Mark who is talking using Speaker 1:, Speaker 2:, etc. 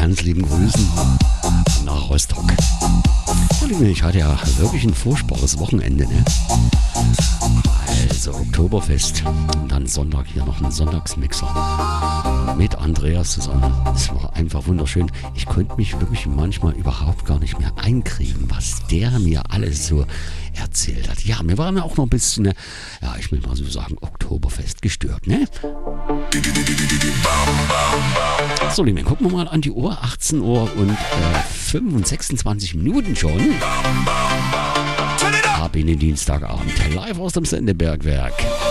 Speaker 1: ganz lieben Grüßen nach Rostock. Ich hatte ja wirklich ein furchtbares Wochenende, ne? Also Oktoberfest und dann Sonntag hier noch ein Sonntagsmixer mit Andreas zusammen. Das war einfach wunderschön. Ich konnte mich wirklich manchmal überhaupt gar nicht mehr einkriegen, was der mir alles so erzählt hat. Ja, wir waren ja auch noch ein bisschen, ja, ich will mal so sagen, Oktoberfest gestört, ne? So, Lieben, gucken wir mal an die Uhr. 18 Uhr und 26 Minuten schon. Ab in den Dienstagabend. Live aus dem Sendebergwerk.